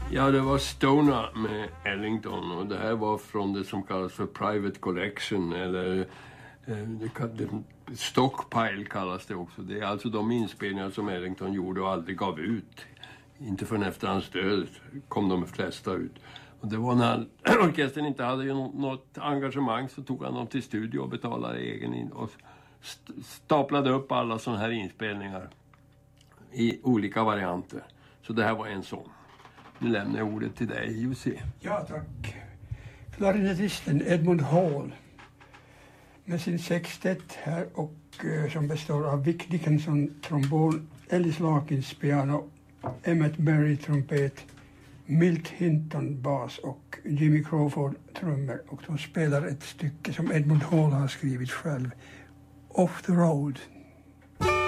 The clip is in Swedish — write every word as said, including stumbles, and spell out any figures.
Ja, det var Stoner med Ellington och det här var från det som kallas för Private Collection eller eh, Stockpile kallas det också. Det är alltså de inspelningar som Ellington gjorde och aldrig gav ut. Inte förrän efter hans död kom de flesta ut. Och det var när orkestern inte hade något engagemang så tog han dem till studio och betalade egen in och staplade upp alla sådana här inspelningar i olika varianter. Så det här var en sån. Nu lämnar jag ordet till dig, Jussi. Ja, tack. Klarinettisten Edmund Hall med sin sextett här och uh, som består av Vic Dickinson trombon, Ellis Larkins piano, Emmett Berry trumpet, Milt Hinton bas och Jimmy Crawford trummor, och de spelar ett stycke som Edmund Hall har skrivit själv, Off the Road.